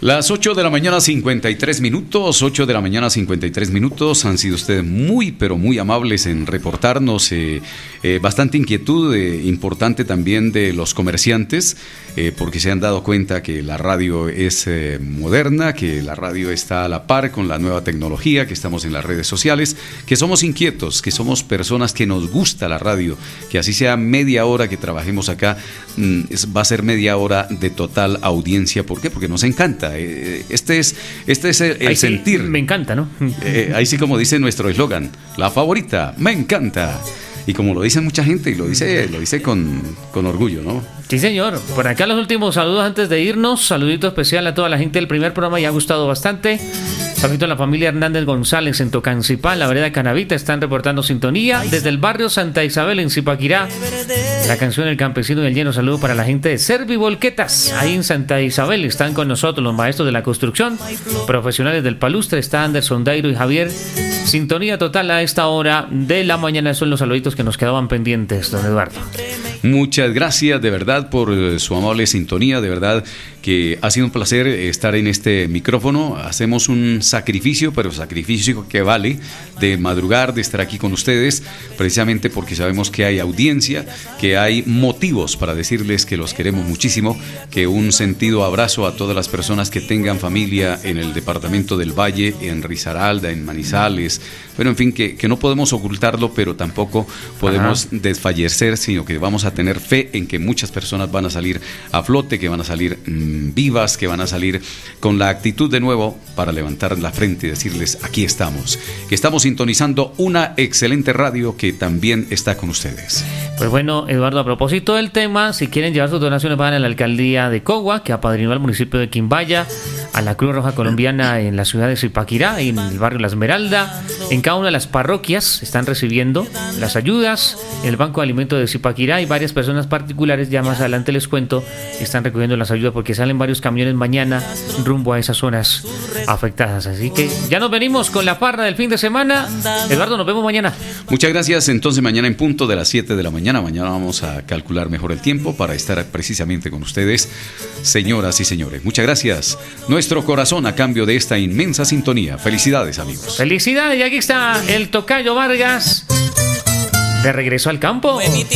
Las 8 de la mañana 53 minutos, 8 de la mañana 53 minutos. Han sido ustedes muy, pero muy amables en reportarnos bastante inquietud, importante también de los comerciantes, porque se han dado cuenta que la radio es moderna, que la radio está a la par con la nueva tecnología, que estamos en las redes sociales, que somos inquietos, que somos personas que nos gusta la radio, que así sea media hora que trabajemos acá, va a ser media hora de total audiencia. ¿Por qué? Porque nos encanta. Este es el sentir. Me encanta, ¿no? Ahí sí, como dice nuestro eslogan, la favorita, me encanta. Y como lo dice mucha gente, y lo dice con orgullo, ¿no? Sí, señor. Por acá los últimos saludos antes de irnos. Saludito especial a toda la gente del primer programa, ya ha gustado bastante. Saludito a la familia Hernández González en Tocancipá, la vereda Canavita, están reportando sintonía. Desde el barrio Santa Isabel en Zipaquirá, la canción El Campesino del Lleno. Saludo para la gente de Servi Volquetas, ahí en Santa Isabel. Están con nosotros los maestros de la construcción, profesionales del palustre. Está Anderson, Dairo y Javier. Sintonía total a esta hora de la mañana. Son los saluditos que nos quedaban pendientes, don Eduardo. Muchas gracias de verdad por su amable sintonía, de verdad que ha sido un placer estar en este micrófono. Hacemos un sacrificio, pero sacrificio que vale, de madrugar, de estar aquí con ustedes, precisamente porque sabemos que hay audiencia, que hay motivos para decirles que los queremos muchísimo, que un sentido abrazo a todas las personas que tengan familia en el departamento del Valle, en Risaralda, en Manizales, pero en fin, que no podemos ocultarlo, pero tampoco podemos desfallecer, sino que vamos a tener fe en que muchas personas van a salir a flote, que van a salir vivas, que van a salir con la actitud de nuevo para levantar la frente y decirles, aquí estamos, que estamos sintonizando una excelente radio que también está con ustedes. Pues bueno, Eduardo, a propósito del tema, si quieren llevar sus donaciones, van a la alcaldía de Cogua, que apadrinó al municipio de Quimbaya, a la Cruz Roja Colombiana en la ciudad de Zipaquirá, en el barrio La Esmeralda. En cada una de las parroquias están recibiendo las ayudas. En el Banco de Alimentos de Zipaquirá y varias personas particulares, ya más adelante les cuento, están recogiendo las ayudas porque salen varios camiones mañana rumbo a esas zonas afectadas. Así que ya nos venimos con la farra del fin de semana. Eduardo, nos vemos mañana. Muchas gracias. Entonces mañana en punto de las 7 de la mañana. Mañana vamos a calcular mejor el tiempo para estar precisamente con ustedes, señoras y señores. Muchas gracias. Nuestro corazón a cambio de esta inmensa sintonía. Felicidades, amigos. Felicidades. Y aquí está el Tocayo Vargas de regreso al campo. Fue mi